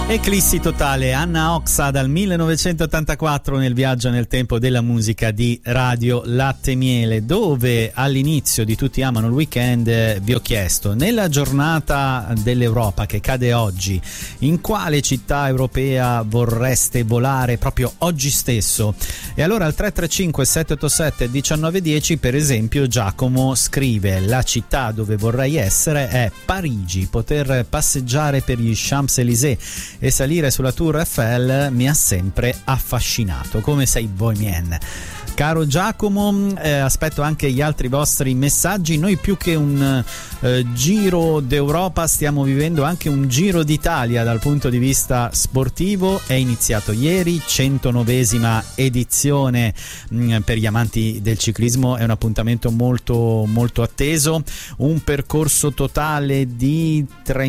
Eclissi totale, Anna Oxa dal 1984 nel viaggio nel tempo della musica di Radio Latte Miele, dove all'inizio di Tutti amano il weekend vi ho chiesto: nella giornata dell'Europa che cade oggi, in quale città europea vorreste volare proprio oggi stesso? E allora al 335 787 1910 per esempio Giacomo scrive: la città dove vorrei essere è Parigi, poter passeggiare per gli Champs-Élysées e salire sulla Tour Eiffel mi ha sempre affascinato. Come sei bohemian, caro Giacomo. Aspetto anche gli altri vostri messaggi. Noi più che un giro d'Europa stiamo vivendo anche un giro d'Italia dal punto di vista sportivo. È iniziato ieri, 109esima edizione per gli amanti del ciclismo, è un appuntamento molto molto atteso, un percorso totale di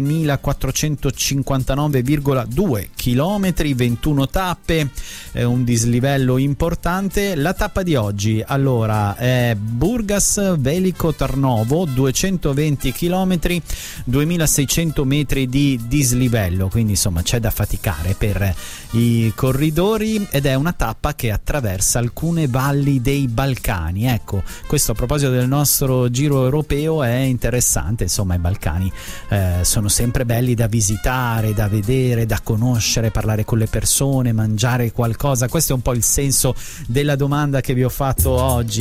3.459,2 chilometri, 21 tappe, un dislivello importante. La tappa di oggi allora è Burgas Velico Tarnovo, 220 chilometri, 2600 metri di dislivello, quindi insomma c'è da faticare per i corridori ed è una tappa che attraversa alcune valli dei Balcani. Ecco, questo a proposito del nostro giro europeo è interessante. Insomma, i Balcani sono sempre belli da visitare, da vedere, da conoscere, parlare con le persone, mangiare qualcosa. Questo è un po' il senso della domanda che vi ho fatto oggi.